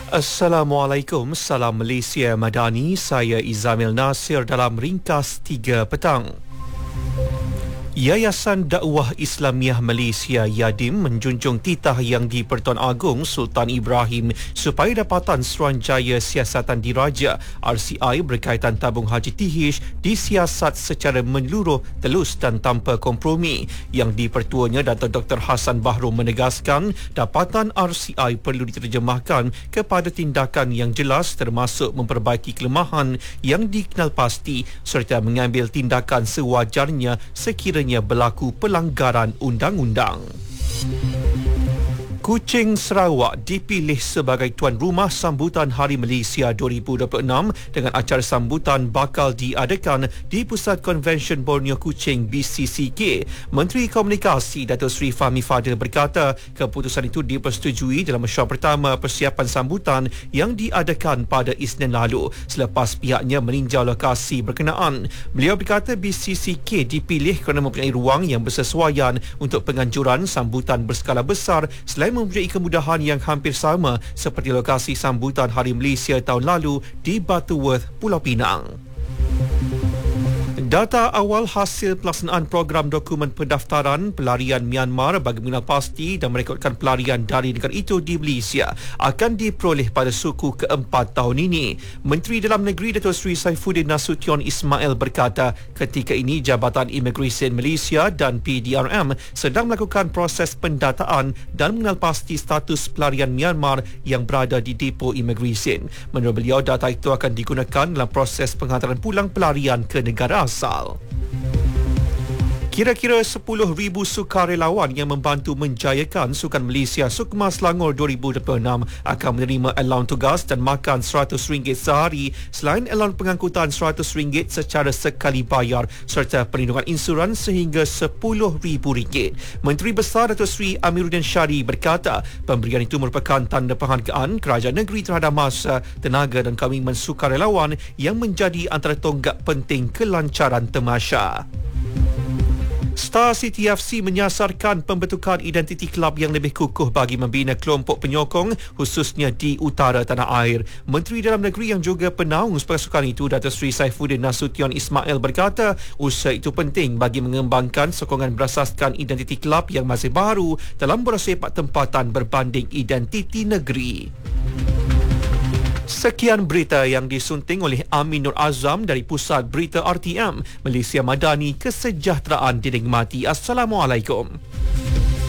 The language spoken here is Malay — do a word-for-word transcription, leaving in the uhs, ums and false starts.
Assalamualaikum, salam Malaysia Madani, saya Izamil Nasir dalam ringkas tiga petang. Yayasan Dakwah Islamiah Malaysia Yadim menjunjung titah yang di-Pertuan Agong Sultan Ibrahim supaya dapatan Suruhanjaya Siasatan Diraja R C I berkaitan tabung haji T H disiasat secara menyeluruh, telus dan tanpa kompromi. Yang di-Pertuanya Datuk Doktor Hassan Bahrom menegaskan dapatan R C I perlu diterjemahkan kepada tindakan yang jelas termasuk memperbaiki kelemahan yang dikenal pasti serta mengambil tindakan sewajarnya sekiranya berlaku pelanggaran undang-undang. Kuching, Sarawak dipilih sebagai tuan rumah sambutan Hari Malaysia dua ribu dua puluh enam dengan acara sambutan bakal diadakan di Pusat Konvensyen Borneo Kuching B C C K. Menteri Komunikasi Datuk Seri Fahmi Fadil berkata keputusan itu dipersetujui dalam mesyuarat pertama persiapan sambutan yang diadakan pada Isnin lalu selepas pihaknya meninjau lokasi berkenaan. Beliau berkata B C C K dipilih kerana mempunyai ruang yang bersesuaian untuk penganjuran sambutan berskala besar selain mempunyai kemudahan yang hampir sama seperti lokasi sambutan Hari Malaysia tahun lalu di Butterworth, Pulau Pinang. Data awal hasil pelaksanaan program dokumen pendaftaran pelarian Myanmar bagi mengenal pasti dan merekodkan pelarian dari negara itu di Malaysia akan diperoleh pada suku keempat tahun ini. Menteri Dalam Negeri Datuk Seri Saifuddin Nasution Ismail berkata ketika ini Jabatan Imigresen Malaysia dan P D R M sedang melakukan proses pendataan dan mengenal pasti status pelarian Myanmar yang berada di depo imigresen. Menurut beliau, data itu akan digunakan dalam proses penghantaran pulang pelarian ke negara asal. Kira-kira sepuluh ribu sukarelawan yang membantu menjayakan Sukan Malaysia Sukma Selangor dua ribu dua puluh enam akan menerima allowance tugas dan makan seratus ringgit sehari selain allowance pengangkutan seratus ringgit secara sekali bayar serta perlindungan insurans sehingga sepuluh ribu ringgit. Menteri Besar Datuk Seri Amiruddin Syari berkata pemberian itu merupakan tanda penghargaan kerajaan negeri terhadap masa, tenaga dan komitmen sukarelawan yang menjadi antara tonggak penting kelancaran temasya. Star City F C menyasarkan pembentukan identiti kelab yang lebih kukuh bagi membina kelompok penyokong khususnya di utara tanah air. Menteri Dalam Negeri yang juga penaung pasukan itu Datuk Seri Saifuddin Nasution Ismail berkata usaha itu penting bagi mengembangkan sokongan berasaskan identiti kelab yang masih baru dalam bola sepak tempatan berbanding identiti negeri. Sekian berita yang disunting oleh Amin Nur Azam dari Pusat Berita R T M Malaysia Madani, kesejahteraan dinikmati. Assalamualaikum.